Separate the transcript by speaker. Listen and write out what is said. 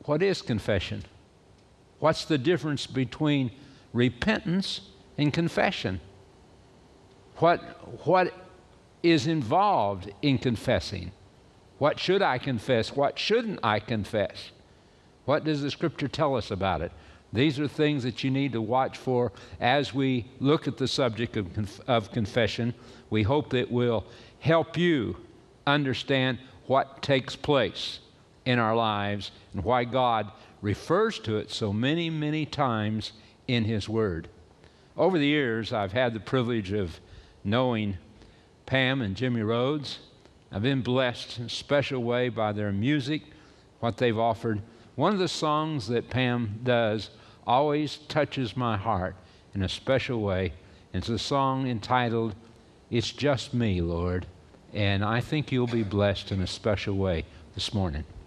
Speaker 1: what is confession? What's the difference between repentance and confession? What is involved in confessing? What should I confess? What shouldn't I confess? What does the Scripture tell us about it? These are things that you need to watch for as we look at the subject of confession. We hope that will help you understand what takes place in our lives and why God refers to it so many, many times in His Word. Over the years, I've had the privilege of knowing Pam and Jimmy Rhodes. I've been blessed in a special way by their music, what they've offered. One of the songs that Pam does always touches my heart in a special way. It's a song entitled, "It's Just Me, Lord." And I think you'll be blessed in a special way this morning.